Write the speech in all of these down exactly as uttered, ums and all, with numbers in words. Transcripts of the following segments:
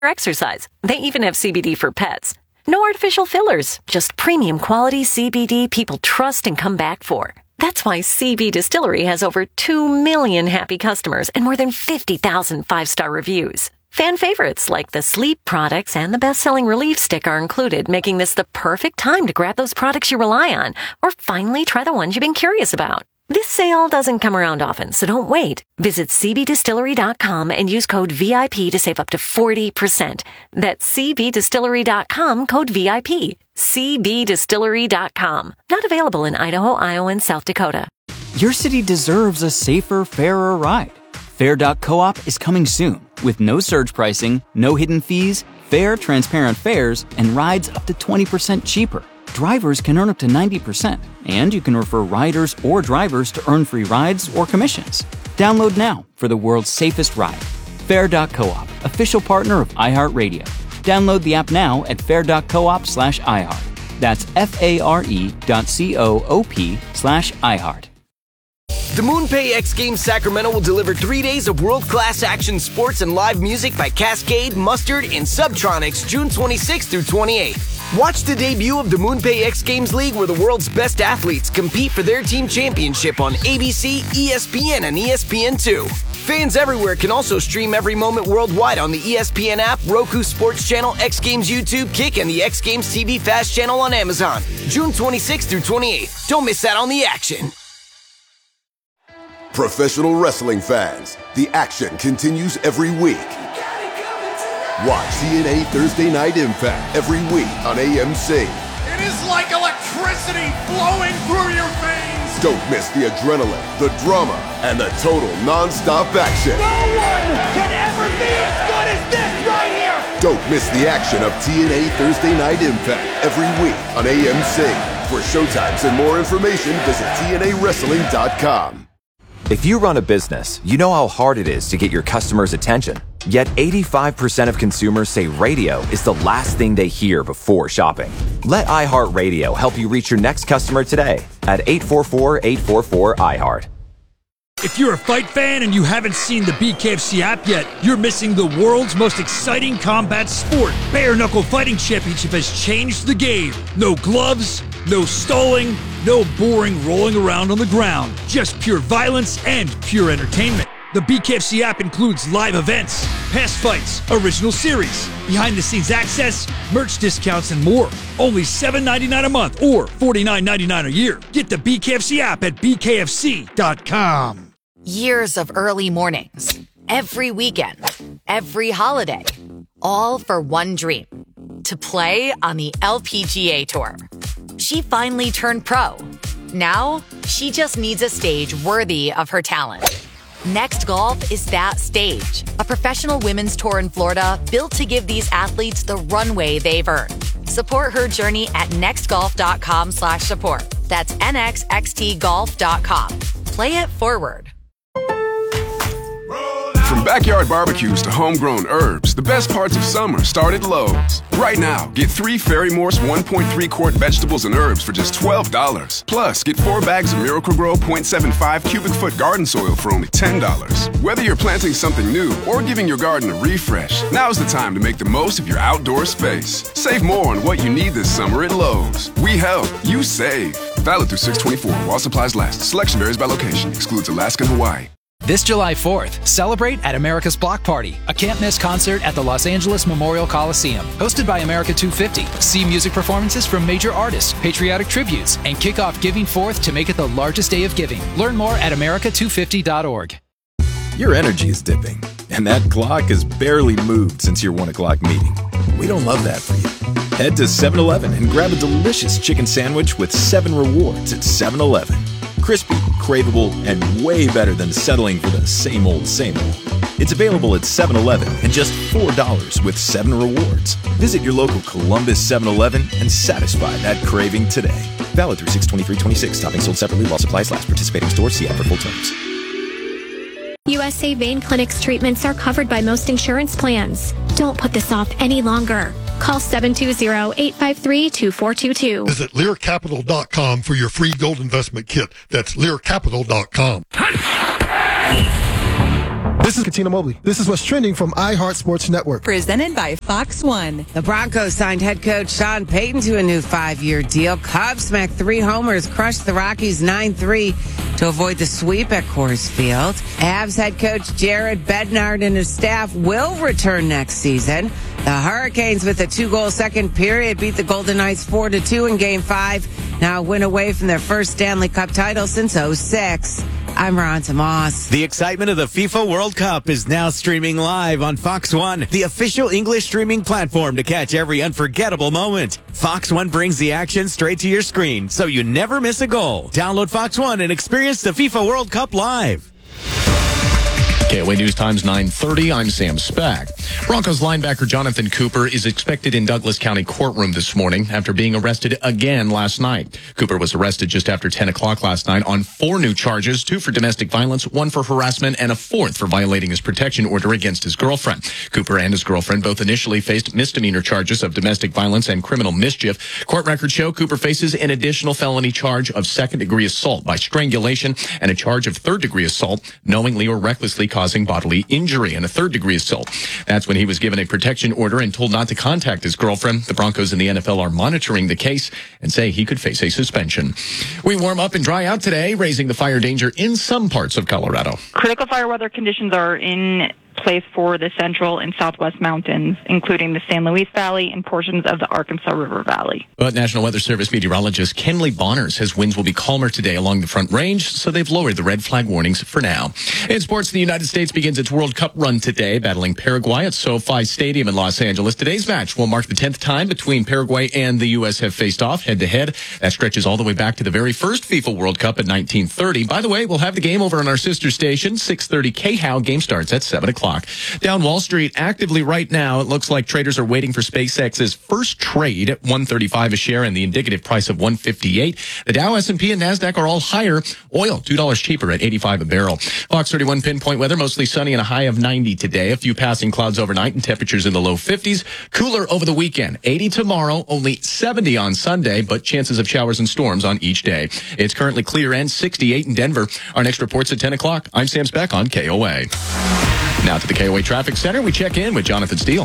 exercise. They even have C B D for pets. No artificial fillers, just premium quality C B D people trust and come back for. That's why C B Distillery has over two million happy customers and more than fifty thousand five-star reviews. Fan favorites like the sleep products and the best-selling Relief Stick are included, making this the perfect time to grab those products you rely on or finally try the ones you've been curious about. This sale doesn't come around often, so don't wait. Visit c b distillery dot com and use code V I P to save up to forty percent. That's c b distillery dot com, code V I P. c b distillery dot com. Not available in Idaho, Iowa, and South Dakota. Your city deserves a safer, fairer ride. Fair dot coop is coming soon with no surge pricing, no hidden fees, fair, transparent fares, and rides up to twenty percent cheaper. Drivers can earn up to ninety percent, and you can refer riders or drivers to earn free rides or commissions. Download now for the world's safest ride. Fair dot coop, official partner of iHeartRadio. Download the app now at fair dot coop slash iHeart. That's F-A-R-E dot C-O-O-P slash iHeart. The MoonPay X Games Sacramento will deliver three days of world-class action sports and live music by Cascade, Mustard, and Subtronics June twenty-sixth through twenty-eighth. Watch the debut of the MoonPay X Games League where the world's best athletes compete for their team championship on A B C, E S P N, and E S P N two. Fans everywhere can also stream every moment worldwide on the E S P N app, Roku Sports Channel, X Games YouTube, Kick, and the X Games T V Fast Channel on Amazon. June twenty-sixth through twenty-eighth. Don't miss out on the action. Professional wrestling fans, the action continues every week. Watch T N A Thursday Night Impact every week on A M C. It is like electricity flowing through your veins. Don't miss the adrenaline, the drama, and the total non-stop action. No one can ever be as good as this right here. Don't miss the action of T N A Thursday Night Impact every week on A M C. For showtimes and more information, visit T N A wrestling dot com. If you run a business, you know how hard it is to get your customers' attention. Yet eighty-five percent of consumers say radio is the last thing they hear before shopping. Let iHeartRadio help you reach your next customer today at eight four four, eight four four, I heart. If you're a fight fan and you haven't seen the B K F C app yet, you're missing the world's most exciting combat sport. Bare Knuckle Fighting Championship has changed the game. No gloves, no stalling, no boring rolling around on the ground. Just pure violence and pure entertainment. The B K F C app includes live events, past fights, original series, behind-the-scenes access, merch discounts, and more. Only seven dollars and ninety-nine cents a month or forty-nine dollars and ninety-nine cents a year. Get the B K F C app at b k f c dot com. Years of early mornings, every weekend, every holiday, all for one dream, to play on the L P G A Tour. She finally turned pro. Now, she just needs a stage worthy of her talent. Next Golf is that stage, a professional women's tour in Florida built to give these athletes the runway they've earned. Support her journey at next golf dot com slash support. That's N X X T golf dot com. Play it forward. From backyard barbecues to homegrown herbs, the best parts of summer start at Lowe's. Right now, get three Fairy Morse one point three quart vegetables and herbs for just twelve dollars. Plus, get four bags of Miracle-Gro point seven five cubic foot garden soil for only ten dollars. Whether you're planting something new or giving your garden a refresh, now's the time to make the most of your outdoor space. Save more on what you need this summer at Lowe's. We help, you save. Valid through six twenty-four while supplies last. Selection varies by location. Excludes Alaska and Hawaii. This July fourth, celebrate at America's Block Party, a can't-miss concert at the Los Angeles Memorial Coliseum. Hosted by America two fifty. See music performances from major artists, patriotic tributes, and kick off Giving Fourth to make it the largest day of giving. Learn more at america two fifty dot org. Your energy is dipping, and that clock has barely moved since your one o'clock meeting. We don't love that for you. Head to seven eleven and grab a delicious chicken sandwich with seven rewards at seven eleven. Crispy, craveable, and way better than settling for the same old, same old. It's available at seven eleven and just four dollars with seven rewards. Visit your local Columbus seven eleven and satisfy that craving today. Valid through six twenty-three twenty-six. Toppings sold separately while supplies last. Participating stores. See app for full terms. U S A Vein Clinic's treatments are covered by most insurance plans. Don't put this off any longer. Call seven two zero, eight five three, two four two two. Visit Lear Capital dot com for your free gold investment kit. That's Lear Capital dot com. This is Katina Mobley. This is what's trending from iHeart Sports Network. Presented by Fox One. The Broncos signed head coach Sean Payton to a new five-year deal. Cubs smacked three homers, crushed the Rockies nine three to avoid the sweep at Coors Field. Avs head coach Jared Bednar and his staff will return next season. The Hurricanes, with a two-goal second period, beat the Golden Knights four to two in Game five. Now a win away from their first Stanley Cup title since oh six. I'm Ron Moss. The excitement of the FIFA World Cup is now streaming live on Fox One, the official English streaming platform to catch every unforgettable moment. Fox One brings the action straight to your screen, so you never miss a goal. Download Fox One and experience the FIFA World Cup live. K O A News Times nine thirty, I'm Sam Speck. Broncos linebacker Jonathan Cooper is expected in Douglas County courtroom this morning after being arrested again last night. Cooper was arrested just after ten o'clock last night on four new charges, two for domestic violence, one for harassment, and a fourth for violating his protection order against his girlfriend. Cooper and his girlfriend both initially faced misdemeanor charges of domestic violence and criminal mischief. Court records show Cooper faces an additional felony charge of second-degree assault by strangulation and a charge of third-degree assault, knowingly or recklessly causing bodily injury, and a third-degree assault. That's when he was given a protection order and told not to contact his girlfriend. The Broncos and the N F L are monitoring the case and say he could face a suspension. We warm up and dry out today, raising the fire danger in some parts of Colorado. Critical fire weather conditions are in place for the central and southwest mountains, including the San Luis Valley and portions of the Arkansas River Valley. But National Weather Service meteorologist Kenley Bonner says winds will be calmer today along the Front Range, so they've lowered the red flag warnings for now. In sports, the United States begins its World Cup run today, battling Paraguay at SoFi Stadium in Los Angeles. Today's match will mark the tenth time between Paraguay and the U S have faced off head-to-head. That stretches all the way back to the very first FIFA World Cup in nineteen thirty. By the way, we'll have the game over on our sister station, six thirty K H O W. Game starts at seven o'clock. Down Wall Street, actively right now, it looks like traders are waiting for SpaceX's first trade at one thirty-five a share and the indicative price of one fifty-eight. The Dow, S and P, and NASDAQ are all higher. Oil, two dollars cheaper at eighty-five a barrel. Fox thirty-one pinpoint weather, mostly sunny and a high of ninety today. A few passing clouds overnight and temperatures in the low fifties. Cooler over the weekend. eighty tomorrow, only seventy on Sunday, but chances of showers and storms on each day. It's currently clear and sixty-eight in Denver. Our next report's at ten o'clock. I'm Sam Speck on K O A. Now to the K O A Traffic Center, we check in with Jonathan Steele.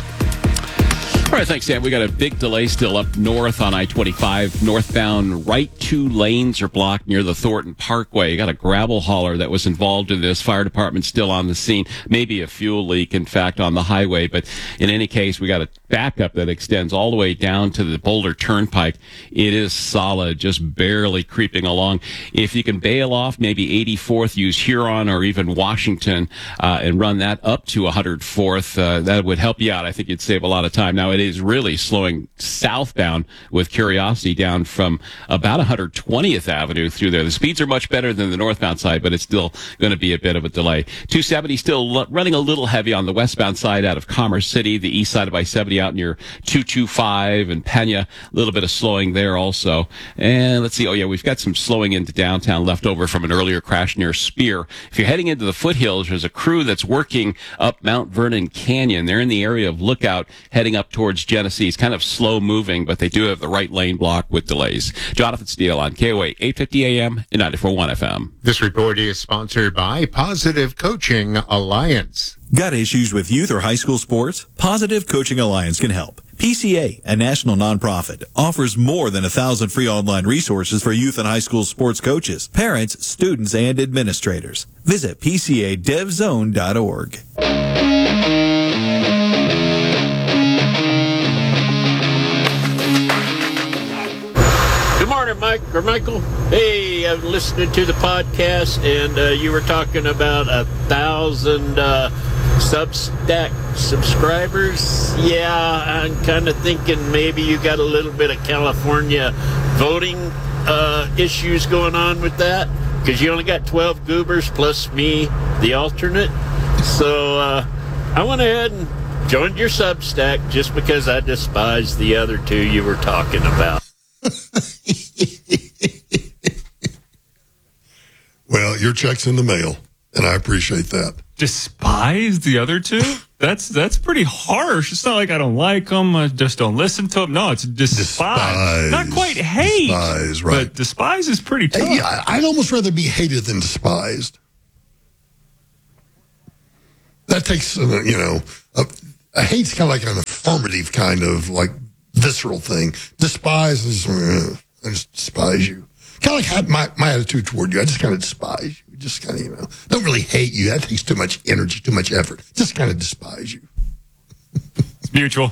All right, thanks, Sam. We got a big delay still up north on I twenty-five. Northbound, right two lanes are blocked near the Thornton Parkway. You got a gravel hauler that was involved in this. Fire department still on the scene. Maybe a fuel leak, in fact, on the highway. But in any case, we got a backup that extends all the way down to the Boulder Turnpike. It is solid, just barely creeping along. If you can bail off maybe eighty-fourth, use Huron or even Washington, uh, and run that up to one hundred fourth, uh, that would help you out. I think you'd save a lot of time. Now, it is really slowing southbound with Curiosity down from about one hundred twentieth Avenue through there. The speeds are much better than the northbound side, but it's still going to be a bit of a delay. two seventy still running a little heavy on the westbound side out of Commerce City, the east side of I seventy out near two twenty-five and Pena. A little bit of slowing there also. And let's see. Oh, yeah, we've got some slowing into downtown left over from an earlier crash near Spear. If you're heading into the foothills, there's a crew that's working up Mount Vernon Canyon. They're in the area of Lookout heading up towards Genesee. It's kind of slow moving, but they do have the right lane block with delays. Jonathan Steele on K O A eight fifty A M and ninety-four point one F M. This report is sponsored by Positive Coaching Alliance. Got issues with youth or high school sports? Positive Coaching Alliance can help. P C A, a national nonprofit, offers more than a thousand free online resources for youth and high school sports coaches, parents, students, and administrators. Visit P C A dev zone dot org. Good morning, Mike or Michael. Hey, I'm listening to the podcast, and uh, you were talking about a thousand uh, Substack subscribers. Yeah, I'm kind of thinking maybe you got a little bit of California voting uh, issues going on with that, because you only got twelve goobers plus me, the alternate. So uh, I went ahead and joined your Substack just because I despise the other two you were talking about. Well, your check's in the mail, and I appreciate that. Despise the other two? That's that's pretty harsh. It's not like I don't like them. I just don't listen to them. No, it's despise. despise. Not quite hate. Despise, right. But despise is pretty tough. Hey, I'd almost rather be hated than despised. that takes, uh, you know, a, a hate's kind of like an affirmative kind of like visceral thing. Despise is, uh, I just despise you. Kind of like my, my attitude toward you. I just kind of despise you. Just kind of, you know, don't really hate you. That takes too much energy, too much effort. Just kind of despise you. It's mutual.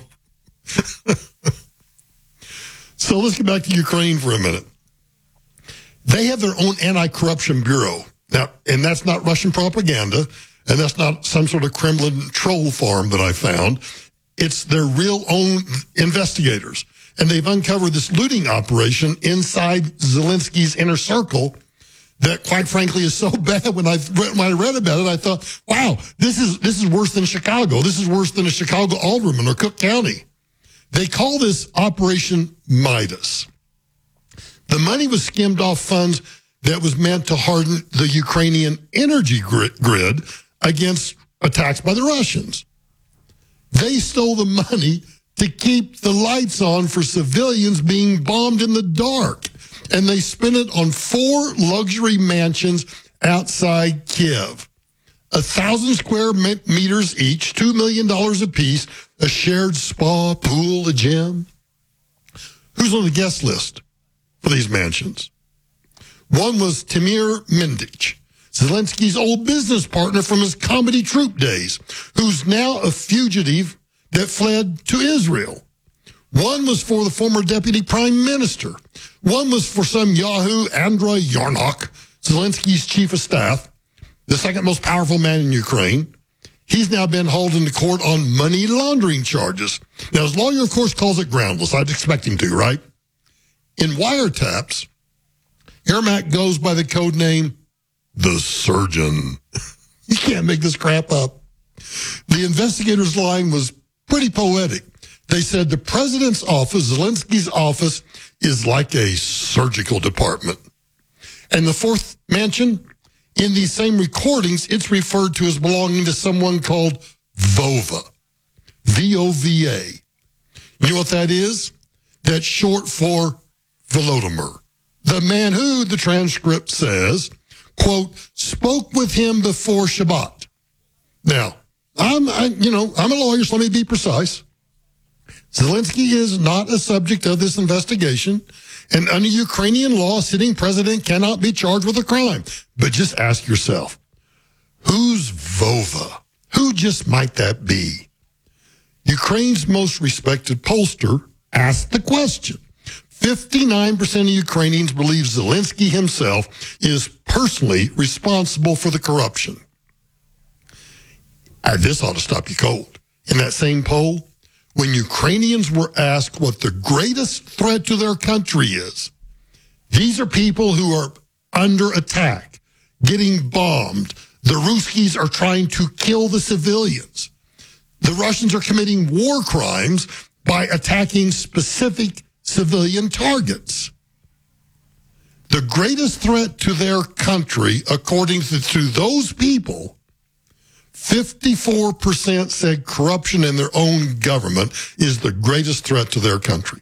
So let's get back to Ukraine for a minute. They have their own anti-corruption bureau. Now, and that's not Russian propaganda, and that's not some sort of Kremlin troll farm that I found. It's their real own investigators. And they've uncovered this looting operation inside Zelensky's inner circle that, quite frankly, is so bad. When I read, when I read about it, I thought, wow, this is this is worse than Chicago. This is worse than a Chicago alderman or Cook County. They call this Operation Midas. The money was skimmed off funds that was meant to harden the Ukrainian energy grid against attacks by the Russians. They stole the money to keep the lights on for civilians being bombed in the dark. And they spent it on four luxury mansions outside Kiev. A thousand square meters each, two million dollars apiece, a shared spa, pool, a gym. Who's on the guest list for these mansions? One was Timur Mendich, Zelensky's old business partner from his comedy troupe days, who's now a fugitive that fled to Israel. One was for the former deputy prime minister. One was for some Yahoo, Andrei Yarnock, Zelensky's chief of staff, the second most powerful man in Ukraine. He's now been hauled into court on money laundering charges. Now, his lawyer, of course, calls it groundless. I'd expect him to, right? In wiretaps, Yermak goes by the code name The Surgeon. You can't make this crap up. The investigator's line was pretty poetic. They said the president's office, Zelensky's office, is like a surgical department. And the fourth mansion, in these same recordings, it's referred to as belonging to someone called Vova. V O V A. You know what that is? That's short for Volodymyr. The man who, the transcript says, quote, spoke with him before Shabbat. Now, I'm, I, you know, I'm a lawyer, so let me be precise. Zelensky is not a subject of this investigation, and under Ukrainian law, a sitting president cannot be charged with a crime. But just ask yourself, who's Vova? Who just might that be? Ukraine's most respected pollster asked the question. fifty-nine percent of Ukrainians believe Zelensky himself is personally responsible for the corruption. And this ought to stop you cold. In that same poll, when Ukrainians were asked what the greatest threat to their country is, these are people who are under attack, getting bombed. The Ruskies are trying to kill the civilians. The Russians are committing war crimes by attacking specific civilian targets. The greatest threat to their country, according to, to those people, fifty-four percent said corruption in their own government is the greatest threat to their country.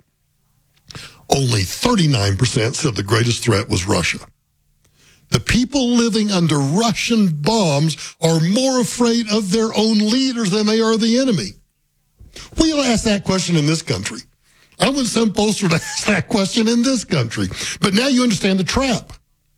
Only thirty-nine percent said the greatest threat was Russia. The people living under Russian bombs are more afraid of their own leaders than they are the enemy. We'll ask that question in this country. I want some pollster to ask that question in this country. But now you understand the trap.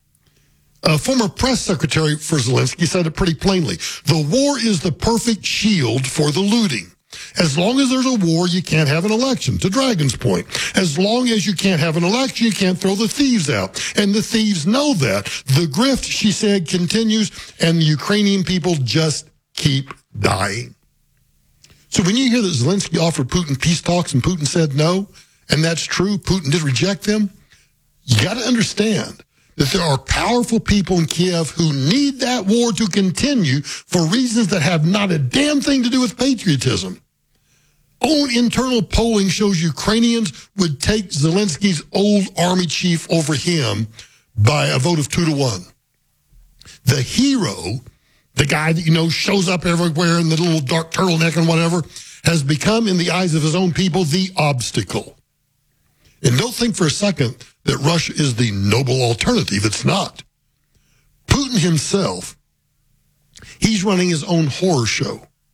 A former press secretary for Zelensky said it pretty plainly. The war is the perfect shield for the looting. As long as there's a war, you can't have an election, to Dragon's point. As long as you can't have an election, you can't throw the thieves out. And the thieves know that. The grift, she said, continues, and the Ukrainian people just keep dying. So when you hear that Zelensky offered Putin peace talks and Putin said no, and that's true, Putin did reject them, you got to understand that there are powerful people in Kiev who need that war to continue for reasons that have not a damn thing to do with patriotism. Own internal polling shows Ukrainians would take Zelensky's old army chief over him by a vote of two to one. The hero, the guy that, you know, shows up everywhere in the little dark turtleneck and whatever, has become, in the eyes of his own people, the obstacle. And don't think for a second that Russia is the noble alternative. It's not. Putin himself, he's running his own horror show.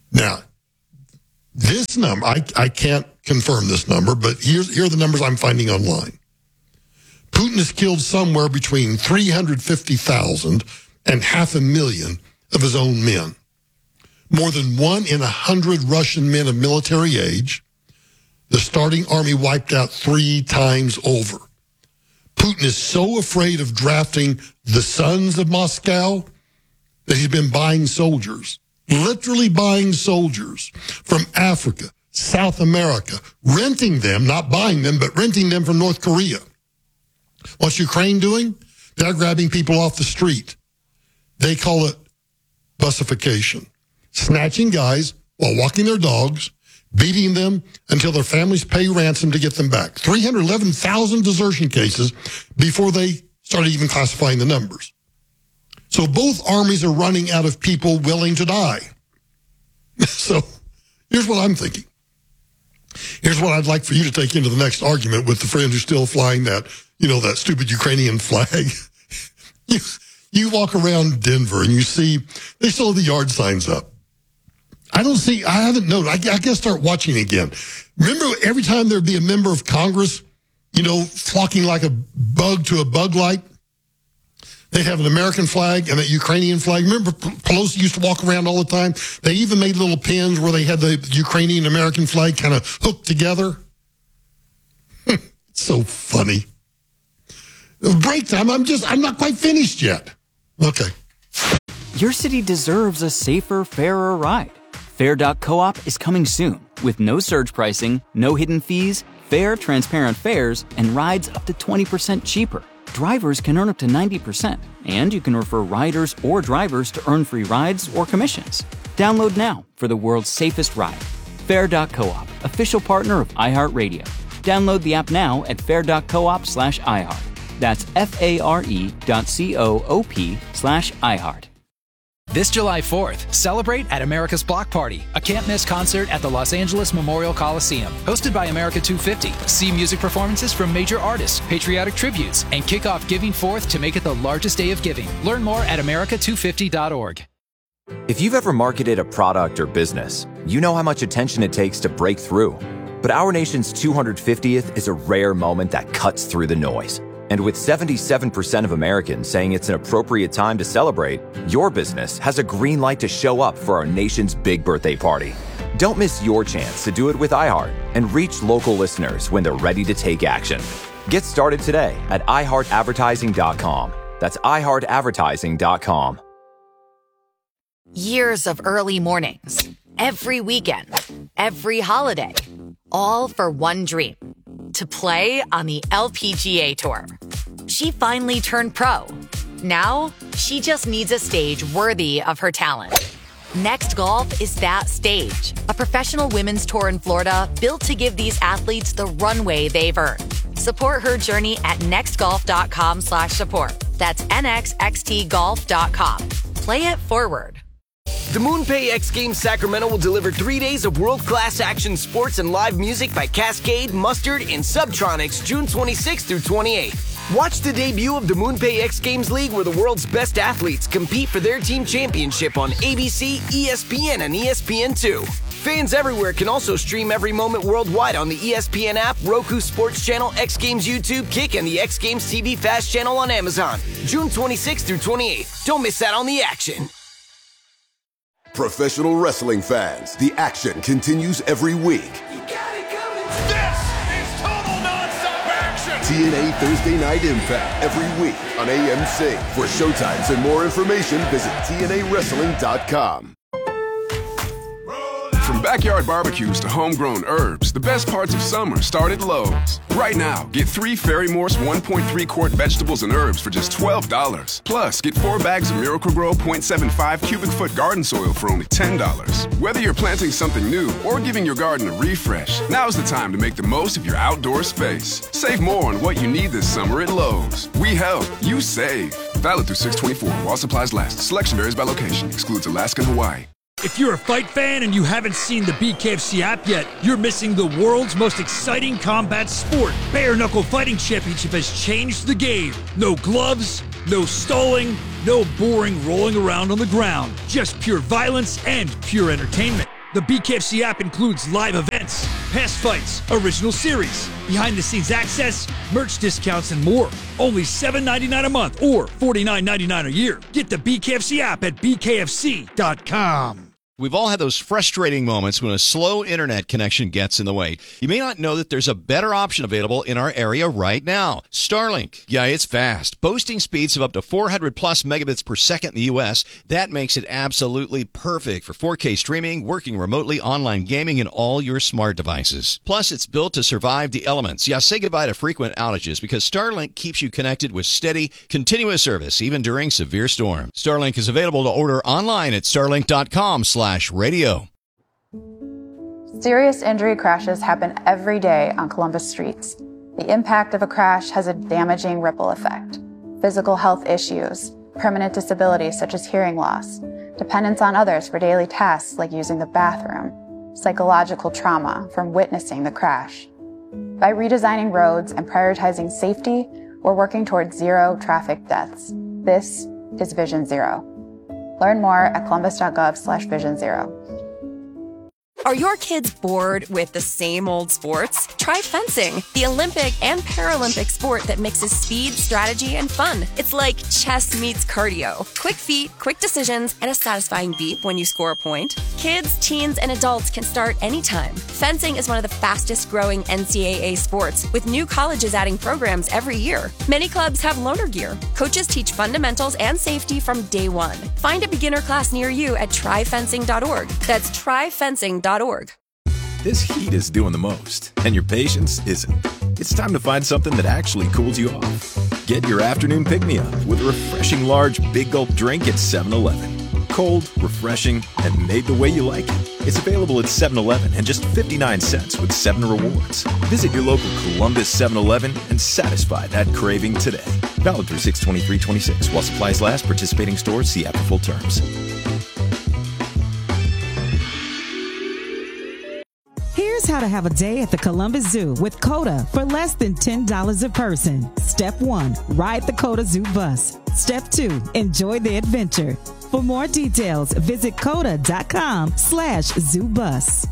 Now, this number, I, I can't confirm this number, but here's, here are the numbers I'm finding online. Putin has killed somewhere between three hundred fifty thousand and half a million of his own men. More than one in a hundred Russian men of military age. The starting army wiped out three times over. Putin is so afraid of drafting the sons of Moscow that he's been buying soldiers, literally buying soldiers from Africa, South America, renting them, not buying them, but renting them from North Korea. What's Ukraine doing? They're grabbing people off the street. They call it bussification. Snatching guys while walking their dogs, beating them until their families pay ransom to get them back. three hundred eleven thousand desertion cases before they started even classifying the numbers. So both armies are running out of people willing to die. So here's what I'm thinking. Here's what I'd like for you to take into the next argument with the friend who's still flying that, you know, that stupid Ukrainian flag. you, you walk around Denver and you see they still have the yard signs up. I don't see, I haven't noticed. I, I guess start watching again. Remember every time there'd be a member of Congress, you know, flocking like a bug to a bug light? They'd have an American flag and a Ukrainian flag. Remember Pelosi used to walk around all the time? They even made little pins where they had the Ukrainian American flag kind of hooked together. So funny. Break time. I'm just, I'm not quite finished yet. Okay. Your city deserves a safer, fairer ride. Fair dot coop is coming soon with no surge pricing, no hidden fees, fair, transparent fares, and rides up to twenty percent cheaper. Drivers can earn up to ninety percent, and you can refer riders or drivers to earn free rides or commissions. Download now for the world's safest ride. Fair dot coop, official partner of iHeartRadio. Download the app now at fair dot coop slash iHeart. That's F-A-R-E dot C-O-O-P slash iHeart. This July fourth, celebrate at America's Block Party, a can't-miss concert at the Los Angeles Memorial Coliseum. Hosted by America two fifty, see music performances from major artists, patriotic tributes, and kick off Giving Fourth to make it the largest day of giving. Learn more at america two fifty dot org. If you've ever marketed a product or business, you know how much attention it takes to break through. But our nation's two hundred fiftieth is a rare moment that cuts through the noise. And with seventy-seven percent of Americans saying it's an appropriate time to celebrate, your business has a green light to show up for our nation's big birthday party. Don't miss your chance to do it with iHeart and reach local listeners when they're ready to take action. Get started today at i heart advertising dot com. That's i heart advertising dot com. Years of early mornings, every weekend, every holiday, all for one dream. To play on the L P G A Tour. She finally turned pro. Now, she just needs a stage worthy of her talent. Next Golf is that stage. A professional women's tour in Florida built to give these athletes the runway they've earned. Support her journey at next golf dot com slash support. That's N X X T golf dot com. Play it forward. The MoonPay X Games Sacramento will deliver three days of world-class action sports and live music by Cascade, Mustard, and Subtronics June twenty-sixth through twenty-eighth. Watch the debut of the MoonPay X Games League where the world's best athletes compete for their team championship on A B C, E S P N, and E S P N two. Fans everywhere can also stream every moment worldwide on the E S P N app, Roku Sports Channel, X Games YouTube, Kick, and the X Games T V Fast Channel on Amazon. June twenty-sixth through twenty-eighth. Don't miss out on the action. Professional wrestling fans, the action continues every week. This is total nonstop action! T N A Thursday Night Impact every week on A M C. For showtimes and more information, visit T N A wrestling dot com. From backyard barbecues to homegrown herbs, the best parts of summer start at Lowe's. Right now, get three Ferry Morse one point three quart vegetables and herbs for just twelve dollars. Plus, get four bags of Miracle-Gro point seven five cubic foot garden soil for only ten dollars. Whether you're planting something new or giving your garden a refresh, now's the time to make the most of your outdoor space. Save more on what you need this summer at Lowe's. We help, you save. Valid through six twenty-four while supplies last. Selection varies by location. Excludes Alaska and Hawaii. If you're a fight fan and you haven't seen the B K F C app yet, you're missing the world's most exciting combat sport. Bare Knuckle Fighting Championship has changed the game. No gloves, no stalling, no boring rolling around on the ground. Just pure violence and pure entertainment. The B K F C app includes live events, past fights, original series, behind-the-scenes access, merch discounts, and more. Only seven dollars and ninety-nine cents a month or forty-nine dollars and ninety-nine cents a year. Get the B K F C app at B K F C dot com. We've all had those frustrating moments when a slow internet connection gets in the way. You may not know that there's a better option available in our area right now. Starlink. Yeah, it's fast. Boasting speeds of up to four hundred plus megabits per second in the U S. That makes it absolutely perfect for four K streaming, working remotely, online gaming, and all your smart devices. Plus, it's built to survive the elements. Yeah, say goodbye to frequent outages because Starlink keeps you connected with steady, continuous service, even during severe storms. Starlink is available to order online at starlink dot com slash radio. Serious injury crashes happen every day on Columbus streets. The impact of a crash has a damaging ripple effect. Physical health issues, permanent disabilities such as hearing loss, dependence on others for daily tasks like using the bathroom, psychological trauma from witnessing the crash. By redesigning roads and prioritizing safety, we're working towards zero traffic deaths. This is Vision Zero. Learn more at columbus.gov slash vision zero. Are your kids bored with the same old sports? Try fencing, the Olympic and Paralympic sport that mixes speed, strategy, and fun. It's like chess meets cardio. Quick feet, quick decisions, and a satisfying beep when you score a point. Kids, teens, and adults can start anytime. Fencing is one of the fastest growing N C double A sports, with new colleges adding programs every year. Many clubs have loaner gear. Coaches teach fundamentals and safety from day one. Find a beginner class near you at try fencing dot org. That's try fencing dot org. This heat is doing the most, and your patience isn't. It's time to find something that actually cools you off. Get your afternoon pick-me-up with a refreshing large Big Gulp drink at seven eleven. Cold, refreshing, and made the way you like it. It's available at seven eleven and just fifty-nine cents with seven rewards. Visit your local Columbus seven eleven and satisfy that craving today. Valid through six twenty-three twenty-six. While supplies last, participating stores see app for full terms. Here's how to have a day at the Columbus Zoo with COTA for less than ten dollars a person. Step one, ride the COTA Zoo bus. Step two, enjoy the adventure. For more details, visit coda.com slash zoo bus.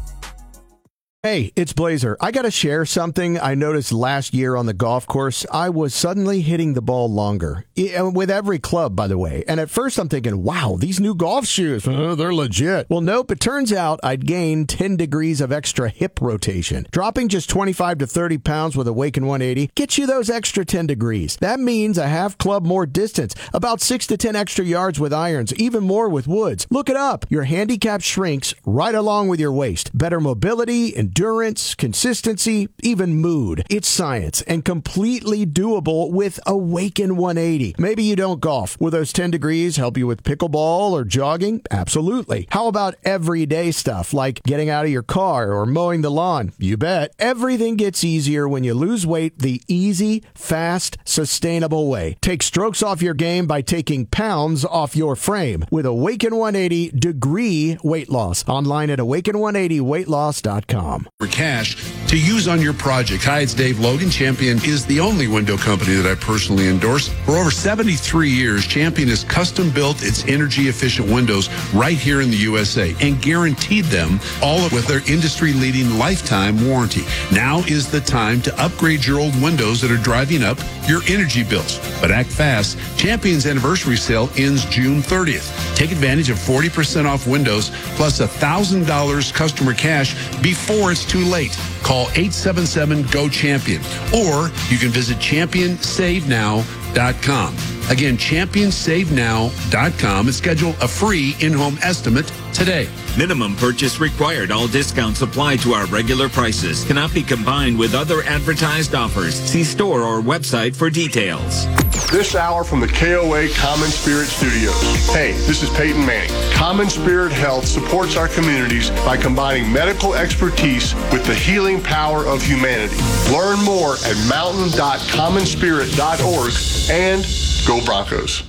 Hey, it's Blazer. I got to share something I noticed last year on the golf course. I was suddenly hitting the ball longer, with every club, by the way. And at first I'm thinking, wow, these new golf shoes, oh, they're legit. Well, nope, it turns out I'd gained ten degrees of extra hip rotation. Dropping just twenty-five to thirty pounds with Awaken one eighty gets you those extra ten degrees. That means a half club more distance, about six to ten extra yards with irons, even more with woods. Look it up. Your handicap shrinks right along with your waist. Better mobility and endurance, consistency, even mood. It's science and completely doable with Awaken one eighty. Maybe you don't golf. Will those ten degrees help you with pickleball or jogging? Absolutely. How about everyday stuff like getting out of your car or mowing the lawn? You bet. Everything gets easier when you lose weight the easy, fast, sustainable way. Take strokes off your game by taking pounds off your frame with Awaken one eighty Degree Weight Loss. Online at awaken one eighty weight loss dot com. For cash to use on your project. Hi, it's Dave Logan. Champion is the only window company that I personally endorse. For over seventy-three years, Champion has custom built its energy efficient windows right here in the U S A and guaranteed them all with their industry leading lifetime warranty. Now is the time to upgrade your old windows that are driving up your energy bills. But act fast. Champion's anniversary sale ends June thirtieth. Take advantage of forty percent off windows plus one thousand dollars customer cash before it's too late. Call eight seven seven, G O, CHAMPION. Or you can visit champion save now dot com. Again, champion save now dot com and schedule a free in-home estimate today. Minimum purchase required. All discounts apply to our regular prices. Cannot be combined with other advertised offers. See store or website for details. This hour from the K O A Common Spirit Studios. Hey, this is Peyton Manning. Common Spirit Health supports our communities by combining medical expertise with the healing power of humanity. Learn more at mountain dot common spirit dot org and go Broncos.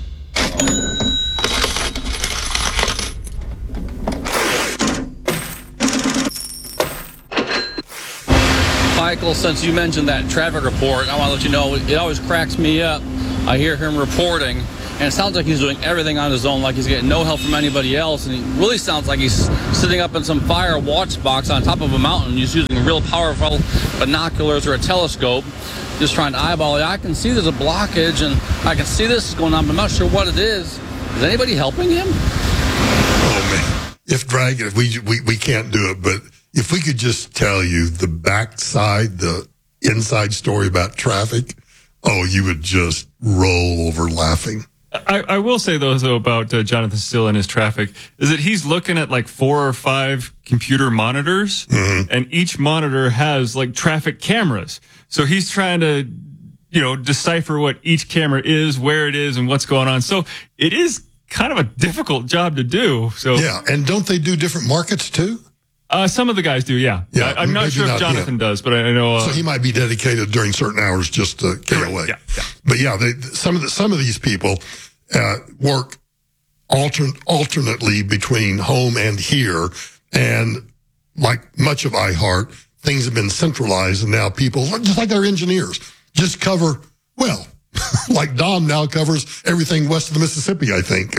Michael, since you mentioned that traffic report, I want to let you know it always cracks me up. I hear him reporting and it sounds like he's doing everything on his own, like he's getting no help from anybody else, and he really sounds like he's sitting up in some fire watch box on top of a mountain, just using real powerful binoculars or a telescope, just trying to eyeball it. I can see there's a blockage, and I can see this is going on, but I'm not sure what it is. Is anybody helping him? Oh, man. If Dragon, if we, we, we can't do it, but if we could just tell you the backside, the inside story about traffic, oh, you would just roll over laughing. I, I will say, though, though about uh, Jonathan Still and his traffic, is that he's looking at like four or five computer monitors, mm-hmm. and each monitor has like traffic cameras. So he's trying to, you know, decipher what each camera is, where it is, and what's going on. So it is kind of a difficult job to do. So yeah, and don't they do different markets too? Uh, some of the guys do, yeah. Yeah, I, I'm not sure if not Jonathan him. does, but I know. Uh, so he might be dedicated during certain hours just to K O A. Yeah, yeah. But yeah, they, some of the, some of these people uh, work altern, alternately between home and here, and like much of iHeart, things have been centralized, and now people, just like our engineers, just cover well. Like Dom now covers everything west of the Mississippi, I think.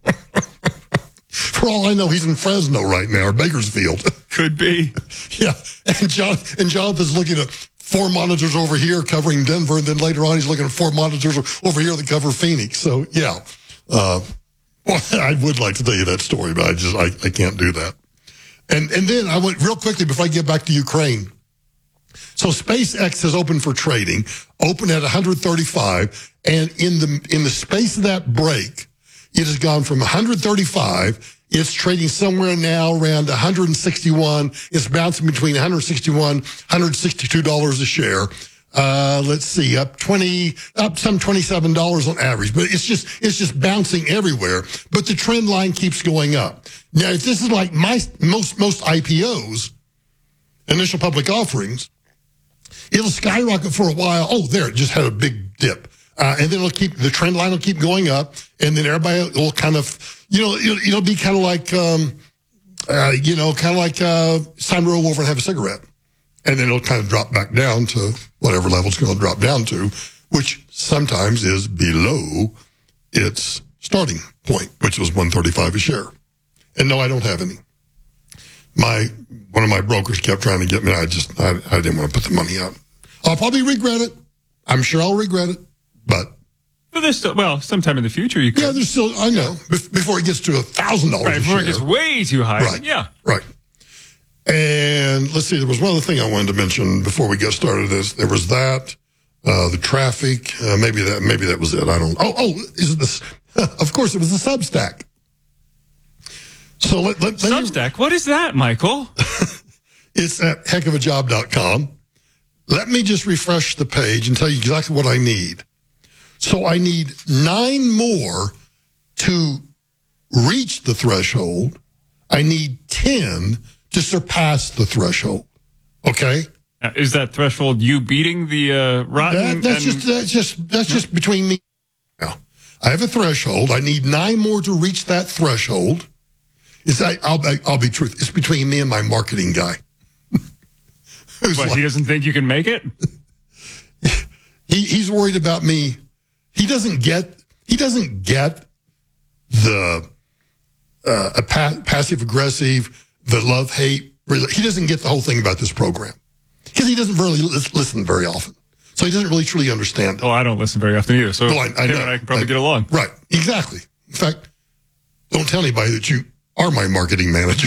For all I know, he's in Fresno right now, or Bakersfield. Could be. Yeah. And John and Jonathan's looking at four monitors over here covering Denver, and then later on he's looking at four monitors over here that cover Phoenix. So, yeah. Uh, well, I would like to tell you that story, but I just, I, I can't do that. And, and then I went real quickly before I get back to Ukraine. So SpaceX has opened for trading, opened at one hundred thirty-five, and in the, in the space of that break, it has gone from one hundred thirty-five. It's trading somewhere now around one hundred sixty-one. It's bouncing between one hundred sixty-one, one hundred sixty-two dollars a share. Uh, let's see, up twenty, up some twenty-seven dollars on average. But it's just, it's just bouncing everywhere. But the trend line keeps going up. Now, if this is like my, most, most I P Os, initial public offerings, it'll skyrocket for a while. Oh, there, it just had a big dip. Uh, and then it'll keep, the trend line will keep going up, and then everybody will kind of, you know, it'll, it'll be kind of like, um, uh, you know, kind of like, uh, it's time to roll over and have a cigarette. And then it'll kind of drop back down to whatever level it's going to drop down to, which sometimes is below its starting point, which was one thirty-five a share. And no, I don't have any. My, one of my brokers kept trying to get me. I just, I, I didn't want to put the money out. I'll probably regret it. I'm sure I'll regret it. But well, there's still, well, sometime in the future you could. Yeah, there's still, I know, before it gets to a thousand dollars. Right, before it gets way too high. Right. Yeah. Right. And let's see, there was one other thing I wanted to mention before we get started. Is there was that, uh, the traffic, uh, maybe that, maybe that was it. I don't, oh, oh, is it this? Of course, it was the Substack. So let, let, let Substack, me, what is that, Michael? It's at heck of a job dot com. Let me just refresh the page and tell you exactly what I need. So I need nine more to reach the threshold. I need ten to surpass the threshold. Okay? Uh, is that threshold you beating the uh, rotten? That, that's, and... just, that's just that's just between me. Now, I have a threshold. I need nine more to reach that threshold. It's, I, I'll, I'll be truthful. It's between me and my marketing guy. What, like, he doesn't think you can make it? he he's worried about me. He doesn't get he doesn't get the uh, a pa- passive aggressive, the love hate. He doesn't get the whole thing about this program because he doesn't really listen very often. So he doesn't really truly understand it. Oh, I don't listen very often either. So well, I, I him know. and I can probably I, get along. Right? Exactly. In fact, don't tell anybody that you are my marketing manager.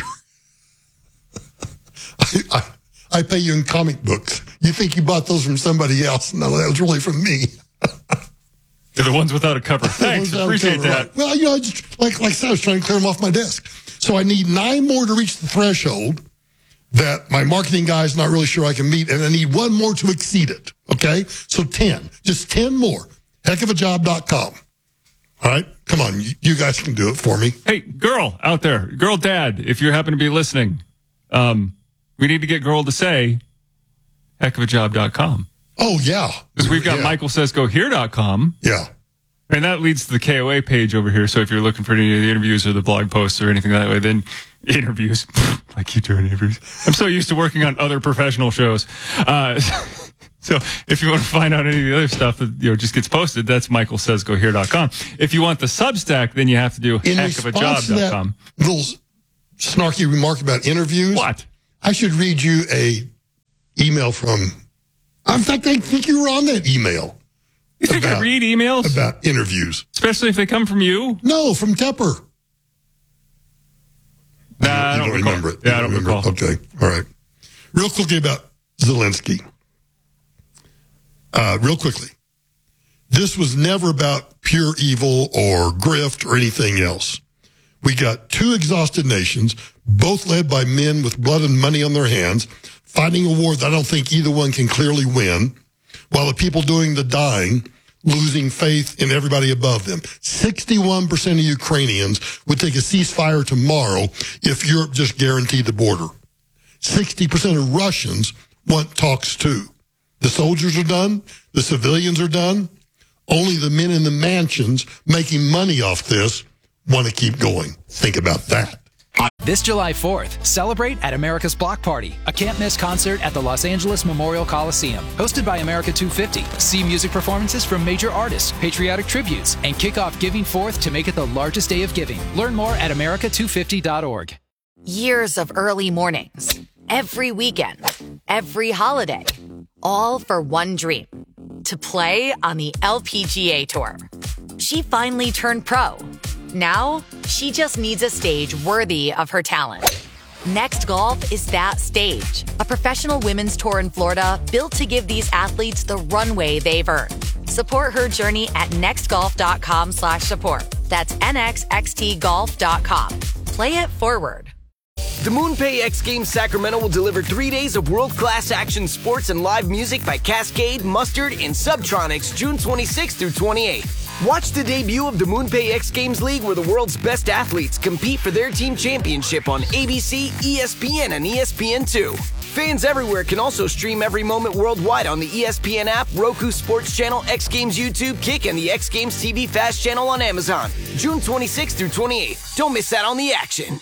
I, I, I pay you in comic books. You think you bought those from somebody else? No, that was really from me. They're the ones without a cover. Thanks, appreciate cover, that. Right. Well, you know, I just, like like I said, I was trying to clear them off my desk. So I need nine more to reach the threshold that my marketing guy is not really sure I can meet, and I need one more to exceed it. Okay, so ten, just ten more. heck of a job dot com. All right, come on, you, you guys can do it for me. Hey, girl out there, girl dad, if you happen to be listening, um, we need to get girl to say heck of a job dot com. Oh, yeah. Because we've got yeah. Michael Says Go Here dot com. Yeah. And that leads to the K O A page over here. So if you're looking for any of the interviews or the blog posts or anything that way, then interviews. Like you doing interviews. I'm so used to working on other professional shows. Uh, So if you want to find out any of the other stuff that you know just gets posted, that's michael says go here dot com. If you want the Substack, then you have to do heck of a job dot com. Little snarky remark about interviews. What? I should read you a email from. In fact, I think you were on that email. You think about, I read emails about interviews, especially if they come from you? No, from Tepper. Nah, I don't, don't recall. remember it. Yeah, I don't remember. recall. Okay, all right. Real quickly about Zelensky. Uh, real quickly, this was never about pure evil or grift or anything else. We got two exhausted nations, both led by men with blood and money on their hands, fighting a war that I don't think either one can clearly win, while the people doing the dying losing faith in everybody above them. sixty-one percent of Ukrainians would take a ceasefire tomorrow if Europe just guaranteed the border. sixty percent of Russians want talks too. The soldiers are done. The civilians are done. Only the men in the mansions making money off this want to keep going. Think about that. This July fourth, celebrate at America's Block Party, a can't-miss concert at the Los Angeles Memorial Coliseum. Hosted by America two fifty. See music performances from major artists, patriotic tributes, and kick off Giving Forth to make it the largest day of giving. Learn more at america two fifty dot org. Years of early mornings, every weekend, every holiday, all for one dream, to play on the L P G A Tour. She finally turned pro. Now, she just needs a stage worthy of her talent. Next Golf is that stage, a professional women's tour in Florida built to give these athletes the runway they've earned. Support her journey at nextgolf.com slash support. That's nxxt golf dot com. Play it forward. The MoonPay X Games Sacramento will deliver three days of world-class action sports and live music by Cascade, Mustard, and Subtronics June twenty-sixth through twenty-eighth. Watch the debut of the MoonPay X Games League where the world's best athletes compete for their team championship on A B C, E S P N, and E S P N two. Fans everywhere can also stream every moment worldwide on the E S P N app, Roku Sports Channel, X Games YouTube, Kick, and the X Games T V Fast Channel on Amazon. June twenty-sixth through twenty-eighth. Don't miss out on the action.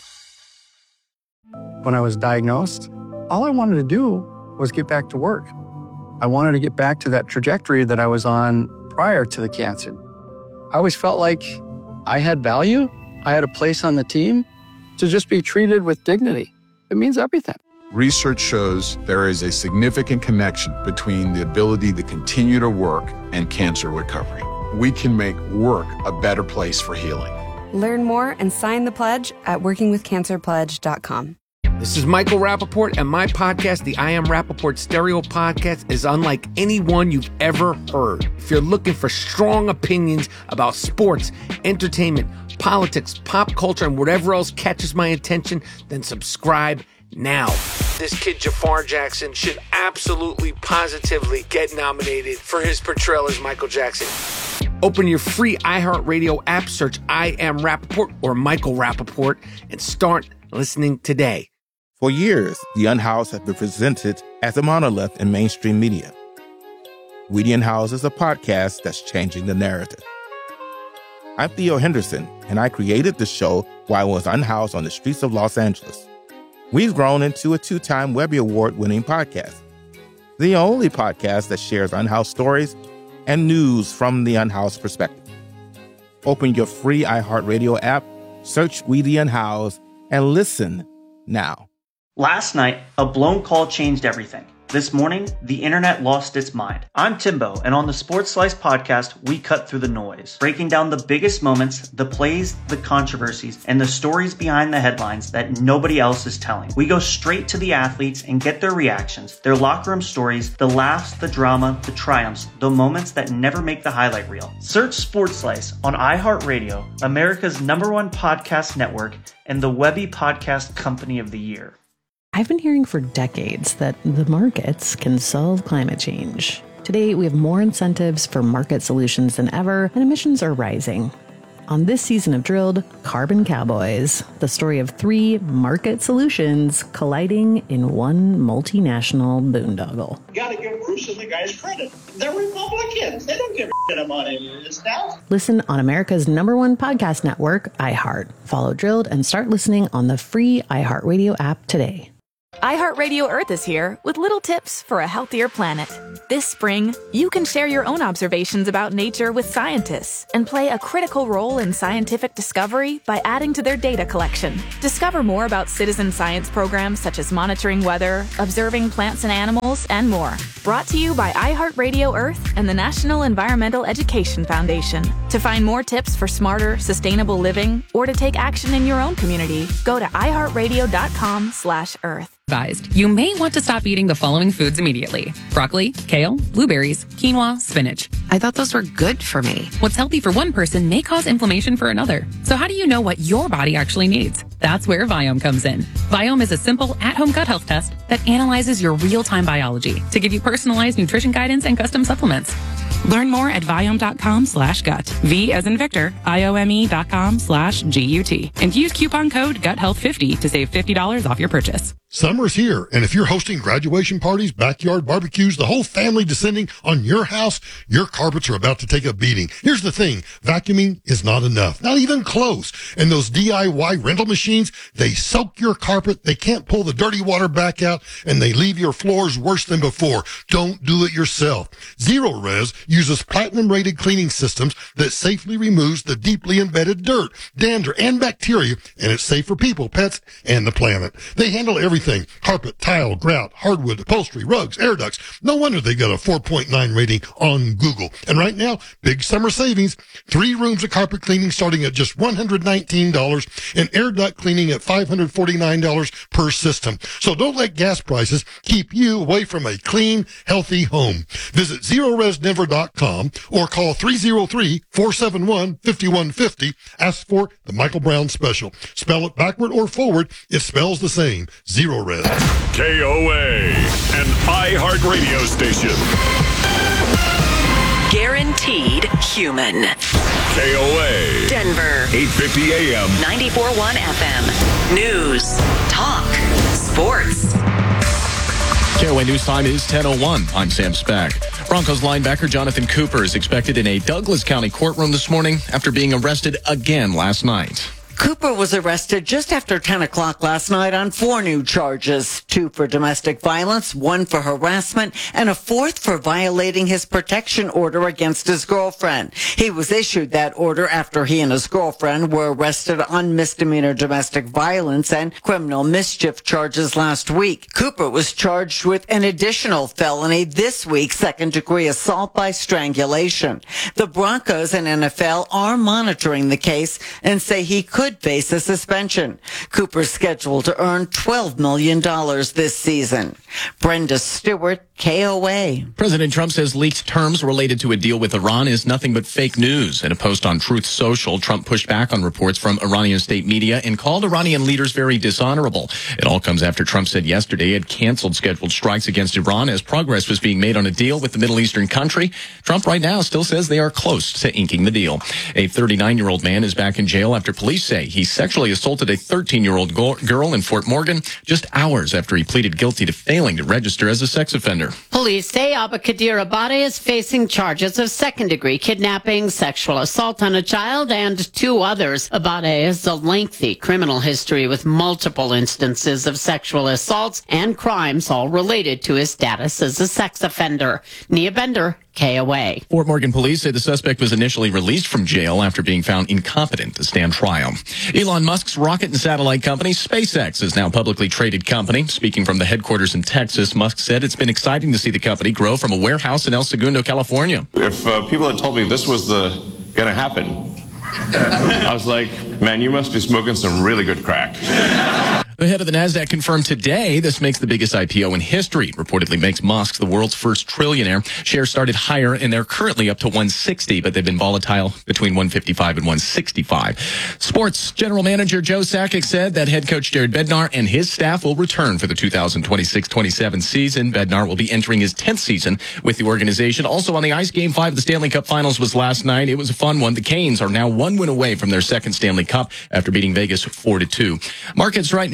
When I was diagnosed, all I wanted to do was get back to work. I wanted to get back to that trajectory that I was on prior to the cancer. I always felt like I had value. I had a place on the team to just be treated with dignity. It means everything. Research shows there is a significant connection between the ability to continue to work and cancer recovery. We can make work a better place for healing. Learn more and sign the pledge at working with cancer pledge dot com. This is Michael Rappaport, and my podcast, the I Am Rappaport Stereo Podcast, is unlike any one you've ever heard. If you're looking for strong opinions about sports, entertainment, politics, pop culture, and whatever else catches my attention, then subscribe now. This kid, Jafar Jackson, should absolutely, positively get nominated for his portrayal as Michael Jackson. Open your free iHeartRadio app, search I Am Rappaport or Michael Rappaport, and start listening today. For years, The Unhoused has been presented as a monolith in mainstream media. We The Unhoused is a podcast that's changing the narrative. I'm Theo Henderson, and I created the show while I was unhoused on the streets of Los Angeles. We've grown into a two-time Webby Award-winning podcast, the only podcast that shares unhoused stories and news from the unhoused perspective. Open your free iHeartRadio app, search We The Unhoused, and listen now. Last night, a blown call changed everything. This morning, the internet lost its mind. I'm Timbo, and on the Sports Slice podcast, we cut through the noise, breaking down the biggest moments, the plays, the controversies, and the stories behind the headlines that nobody else is telling. We go straight to the athletes and get their reactions, their locker room stories, the laughs, the drama, the triumphs, the moments that never make the highlight reel. Search Sports Slice on iHeartRadio, America's number one podcast network, and the Webby Podcast Company of the Year. I've been hearing for decades that the markets can solve climate change. Today, we have more incentives for market solutions than ever, and emissions are rising. On this season of Drilled, Carbon Cowboys, the story of three market solutions colliding in one multinational boondoggle. You gotta give Bruce and the guys credit. They're Republicans. They don't give a shit about any of this stuff. Listen on America's number one podcast network, iHeart. Follow Drilled and start listening on the free iHeartRadio app today. iHeartRadio Earth is here with little tips for a healthier planet. This spring, you can share your own observations about nature with scientists and play a critical role in scientific discovery by adding to their data collection. Discover more about citizen science programs such as monitoring weather, observing plants and animals, and more. Brought to you by iHeartRadio Earth and the National Environmental Education Foundation. To find more tips for smarter, sustainable living or to take action in your own community, go to iHeartRadio.com slash Earth. Advised. You may want to stop eating the following foods immediately: broccoli, kale, blueberries, quinoa, spinach. I thought those were good for me. What's healthy for one person may cause inflammation for another. So how do you know what your body actually needs? That's where Viome comes in. Viome is a simple at-home gut health test that analyzes your real-time biology to give you personalized nutrition guidance and custom supplements. Learn more at Viome.com slash gut. V as in Victor, I-O-M-E dot com slash G-U-T. And use coupon code gut health fifty to save fifty dollars off your purchase. Summer's here, and if you're hosting graduation parties, backyard barbecues, the whole family descending on your house, your carpets are about to take a beating. Here's the thing, vacuuming is not enough, not even close. And those D I Y rental machines, they soak your carpet, they can't pull the dirty water back out, and they leave your floors worse than before. Don't do it yourself. Zero Res uses platinum-rated cleaning systems that safely removes the deeply embedded dirt, dander, and bacteria, and it's safe for people, pets, and the planet. They handle everything. Carpet, tile, grout, hardwood, upholstery, rugs, air ducts. No wonder they got a four point nine rating on Google. And right now, big summer savings. Three rooms of carpet cleaning starting at just one hundred nineteen dollars and air duct cleaning at five hundred forty-nine dollars per system. So don't let gas prices keep you away from a clean, healthy home. Visit zero res denver dot com or call three oh three, four seven one, five one five oh. Ask for the Michael Brown Special. Spell it backward or forward, it spells the same. Zero Res. K O A, an iHeartRadio station. Guaranteed human. K O A. Denver. eight fifty A M. ninety-four point one F M. News. Talk. Sports. K O A News Time is ten oh one. I'm Sam Spack. Broncos linebacker Jonathan Cooper is expected in a Douglas County courtroom this morning after being arrested again last night. Cooper was arrested just after ten o'clock last night on four new charges, two for domestic violence, one for harassment, and a fourth for violating his protection order against his girlfriend. He was issued that order after he and his girlfriend were arrested on misdemeanor domestic violence and criminal mischief charges last week. Cooper was charged with an additional felony this week, second-degree assault by strangulation. The Broncos and N F L are monitoring the case and say he could could face a suspension. Cooper's scheduled to earn twelve million dollars this season. Brenda Stewart, K O A. President Trump says leaked terms related to a deal with Iran is nothing but fake news. In a post on Truth Social, Trump pushed back on reports from Iranian state media and called Iranian leaders very dishonorable. It all comes after Trump said yesterday he had canceled scheduled strikes against Iran as progress was being made on a deal with the Middle Eastern country. Trump right now still says they are close to inking the deal. A thirty-nine-year-old man is back in jail after police say he sexually assaulted a thirteen-year-old girl in Fort Morgan just hours after he pleaded guilty to failing to register as a sex offender. Police say Abakadir Abade is facing charges of second-degree kidnapping, sexual assault on a child, and two others. Abade has a lengthy criminal history with multiple instances of sexual assaults and crimes, all related to his status as a sex offender. Nia Bender, K O A. Fort Morgan police say the suspect was initially released from jail after being found incompetent to stand trial. Elon Musk's rocket and satellite company, SpaceX, is now a publicly traded company. Speaking from the headquarters in Texas, Musk said it's been exciting to see the company grow from a warehouse in El Segundo, California. If uh, people had told me this was the going to happen, I was like, man, you must be smoking some really good crack. The head of the NASDAQ confirmed today this makes the biggest I P O in history. Reportedly makes Musk the world's first trillionaire. Shares started higher and they're currently up to one sixty, but they've been volatile between one fifty-five and one sixty-five. Sports General Manager Joe Sakic said that head coach Jared Bednar and his staff will return for the two thousand twenty-six twenty-seven season. Bednar will be entering his tenth season with the organization. Also on the ice, Game five of the Stanley Cup Finals was last night. It was a fun one. The Canes are now one win away from their second Stanley Cup after beating Vegas four to two. Markets right now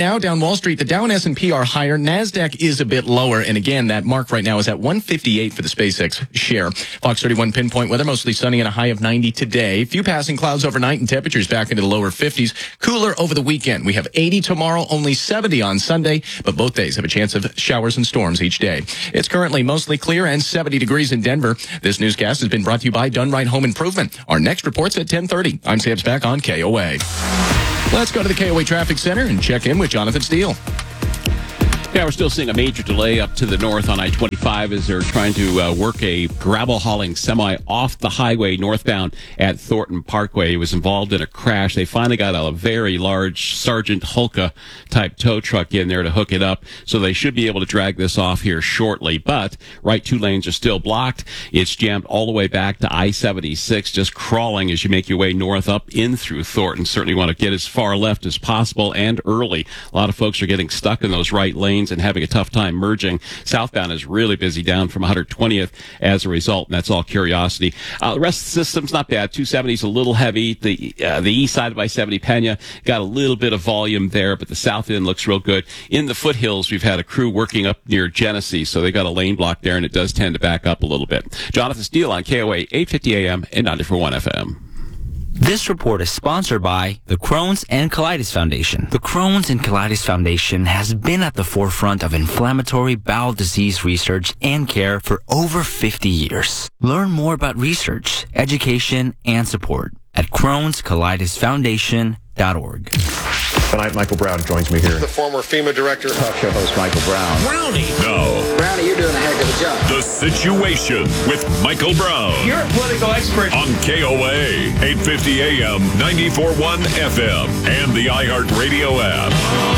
now down Wall Street. The Dow and S and P are higher. NASDAQ is a bit lower. And again, that mark right now is at one fifty-eight for the SpaceX share. Fox thirty-one pinpoint weather, mostly sunny and a high of ninety today. Few passing clouds overnight and temperatures back into the lower fifties. Cooler over the weekend. We have eighty tomorrow, only seventy on Sunday, but both days have a chance of showers and storms each day. It's currently mostly clear and seventy degrees in Denver. This newscast has been brought to you by Done Right Home Improvement. Our next report's at ten thirty. I'm Sam Spack on K O A. Let's go to the K O A Traffic Center and check in with Jonathan Steele. Yeah, we're still seeing a major delay up to the north on I twenty-five as they're trying to uh, work a gravel hauling semi off the highway northbound at Thornton Parkway. He was involved in a crash. They finally got a very large Sergeant Hulka type tow truck in there to hook it up, so they should be able to drag this off here shortly. But right two lanes are still blocked. It's jammed all the way back to I seventy-six, just crawling as you make your way north up in through Thornton. Certainly want to get as far left as possible and early. A lot of folks are getting stuck in those right lanes and having a tough time merging. Southbound is really busy down from one hundred twentieth as a result, and that's all curiosity. Uh, the rest of the system's not bad. two seventy is a little heavy. The uh, the east side of I seventy Pena got a little bit of volume there, but the south end looks real good. In the foothills, we've had a crew working up near Genesee, so they got a lane block there, and it does tend to back up a little bit. Jonathan Steele on K O A, eight fifty A M and ninety-four point one F M. This report is sponsored by the Crohn's and Colitis Foundation. The Crohn's and Colitis Foundation has been at the forefront of inflammatory bowel disease research and care for over fifty years. Learn more about research, education, and support at Crohn's Colitis Foundation dot org. Tonight, Michael Brown joins me here. The former FEMA director. Talk show host Michael Brown. Brownie. No. Brownie, you're doing a heck of a job. The Situation with Michael Brown. You're a political expert. On K O A, eight fifty A M, ninety-four point one F M, and the iHeartRadio app.